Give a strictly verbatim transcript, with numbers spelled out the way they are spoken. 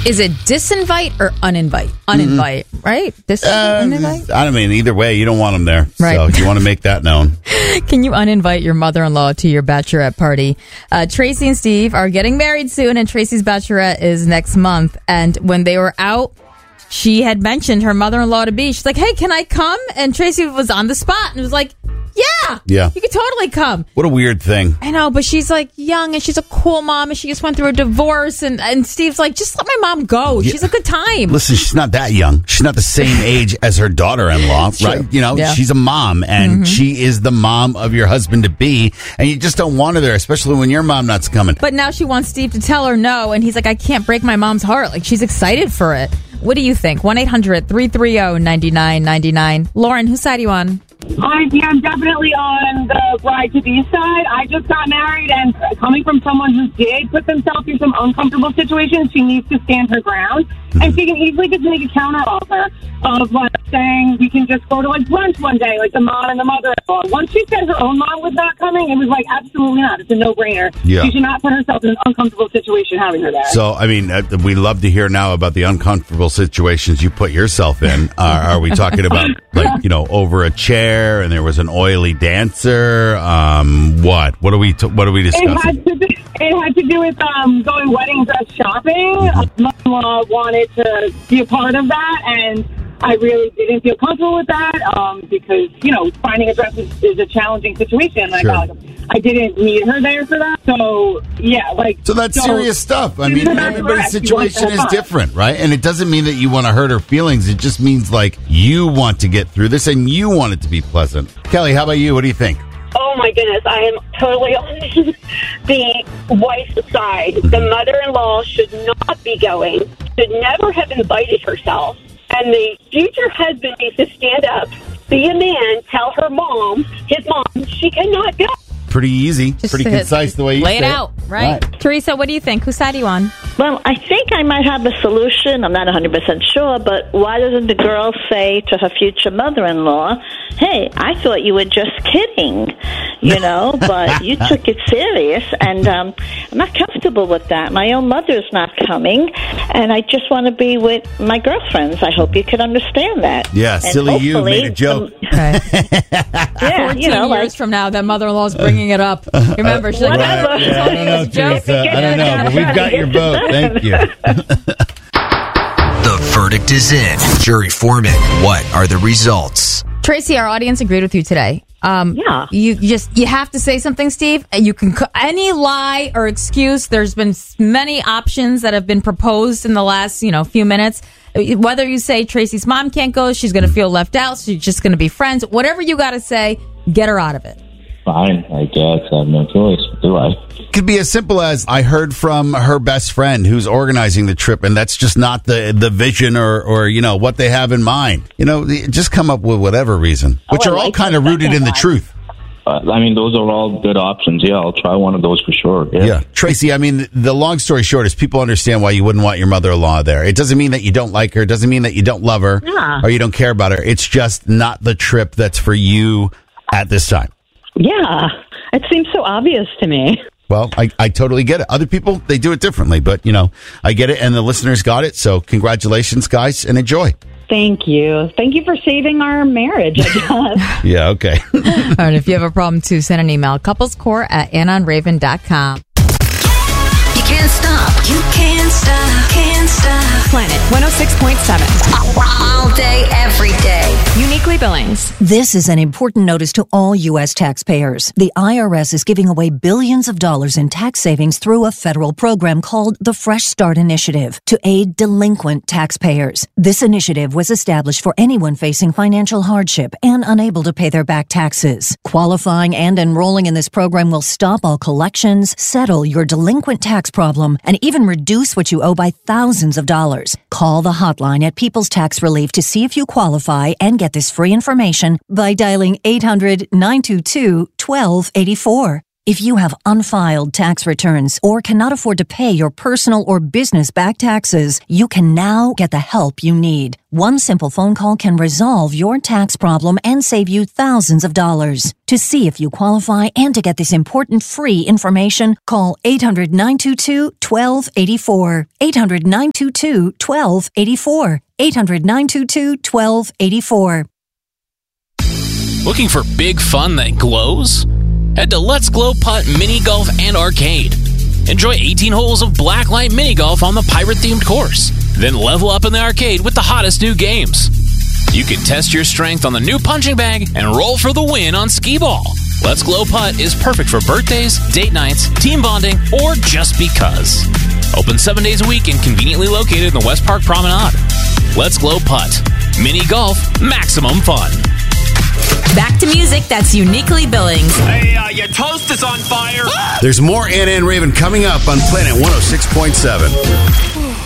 Is it disinvite or uninvite? Uninvite, mm-hmm. right? Dis- uh, uninvite? I don't mean, either way, you don't want them there. Right. So you want to make that known. Can you uninvite your mother-in-law to your bachelorette party? Uh, Tracy and Steve are getting married soon, and Tracy's bachelorette is next month. And when they were out, she had mentioned her mother-in-law to be. She's like, hey, can I come? And Tracy was on the spot and was like, yeah, yeah, you could totally come. What a weird thing. I know, but she's like young and she's a cool mom and she just went through a divorce. And, and Steve's like, just let my mom go. Yeah. She's a good time. Listen, she's not that young. She's not the same age as her daughter-in-law, right? You know, yeah. She's a mom and mm-hmm. she is the mom of your husband-to-be. And you just don't want her there, especially when your mom not's coming. But now she wants Steve to tell her no. And he's like, I can't break my mom's heart. Like, she's excited for it. What do you think? one eight hundred three three zero nine nine nine nine. Lauren, whose side are you on? I, yeah, I'm definitely on the bride-to-be side. I just got married, and coming from someone who did put themselves through some uncomfortable situations, she needs to stand her ground. Mm-hmm. And she can easily just make a counter-offer of like, saying we can just go to like brunch one day, like the mom and the mother-in-law. Once she said her own mom was not coming, it was like, absolutely not. It's a no-brainer. Yeah. She should not put herself in an uncomfortable situation having her there. So, I mean, uh, we love to hear now about the uncomfortable situations you put yourself in. Uh, are we talking about, like, you know, over a chair and there was an oily dancer? Um, what? What are we? T- what are we discussing? It had to do, it had to do with um, going wedding dress shopping. Mm-hmm. My mother-in-law wanted to be a part of that, and I really didn't feel comfortable with that um, because, you know, finding a dress is, is a challenging situation. Like, sure. I, I didn't need her there for that. So, yeah, like... So that's so, serious stuff. I mean, everybody's situation is fun. different, right? And it doesn't mean that you want to hurt her feelings. It just means, like, you want to get through this and you want it to be pleasant. Kelly, how about you? What do you think? Oh, my goodness. I am totally on the wife's side. The mother-in-law should not be going, should never have invited herself. And the future husband needs to stand up, be a man, tell her mom, his mom, she cannot go. Pretty easy, just pretty concise the way you lay it say out, right? right? Teresa, what do you think? Whose side are you on? Well, I think I might have a solution. I'm not one hundred percent sure, but why doesn't the girl say to her future mother-in-law, hey, I thought you were just kidding, you know, but you took it serious, and um, I'm not comfortable with that. My own mother's not coming, and I just want to be with my girlfriends. I hope you can understand that. Yeah, and silly you made a joke. Um, yeah, you know, years like, from now, that mother-in-law's bringing it up. Remember, she's like, whatever. Right. Yeah, I don't know, Teresa. I don't know, but we've got your vote. Thank you. The verdict is in. Jury foreman, what are the results? Tracy, our audience agreed with you today. Um, yeah. You just, you have to say something, Steve. You can, any lie or excuse, there's been many options that have been proposed in the last, you know, few minutes. Whether you say Tracy's mom can't go, she's going to feel left out, she's just going to be friends. Whatever you got to say, get her out of it. Fine, I guess. I have no choice, do I? It could be as simple as, I heard from her best friend who's organizing the trip, and that's just not the the vision or, or you know, what they have in mind. You know, just come up with whatever reason, which oh, are like all kind of rooted in the truth. Uh, I mean, those are all good options. Yeah, I'll try one of those for sure. Yeah. yeah. Tracy, I mean, the long story short is people understand why you wouldn't want your mother-in-law there. It doesn't mean that you don't like her. It doesn't mean that you don't love her yeah. or you don't care about her. It's just not the trip that's for you at this time. Yeah, it seems so obvious to me. Well, I, I totally get it. Other people, they do it differently, but, you know, I get it, and the listeners got it, so congratulations, guys, and enjoy. Thank you. Thank you for saving our marriage, I guess. Yeah, okay. All right, if you have a problem, too, send an email, couplescore at anon raven dot com. You can't stop. You can't stop. Can't stop. Planet one oh six point seven. All day, every day. Uniquely Billings. This is an important notice to all U S taxpayers. The I R S is giving away billions of dollars in tax savings through a federal program called the Fresh Start Initiative to aid delinquent taxpayers. This initiative was established for anyone facing financial hardship and unable to pay their back taxes. Qualifying and enrolling in this program will stop all collections, settle your delinquent tax problem, and even reduce what you owe by thousands of dollars. Call the hotline at People's Tax Relief to see if you qualify and get this free information by dialing eight hundred nine two two one two eight four. If you have unfiled tax returns or cannot afford to pay your personal or business back taxes, you can now get the help you need. One simple phone call can resolve your tax problem and save you thousands of dollars. To see if you qualify and to get this important free information, call eight hundred, nine two two, one two eight four. eight hundred, nine two two, one two eight four. eight hundred, nine two two, one two eight four. Looking for big fun that glows? Head to Let's Glow Putt Mini Golf and Arcade. Enjoy eighteen holes of blacklight mini golf on the pirate-themed course. Then level up in the arcade with the hottest new games. You can test your strength on the new punching bag and roll for the win on skee ball. Let's Glow Putt is perfect for birthdays, date nights, team bonding, or just because. Open seven days a week and conveniently located in the West Park Promenade. Let's Glow Putt. Mini golf, maximum fun. Back to music that's uniquely Billings. Hey, uh, your toast is on fire. There's more Anna and Raven coming up on Planet one oh six point seven.